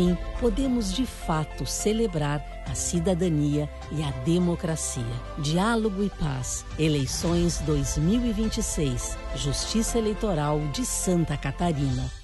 podemos de fato celebrar a cidadania e a democracia. Diálogo e Paz. Eleições 2026. Justiça Eleitoral de Santa Catarina.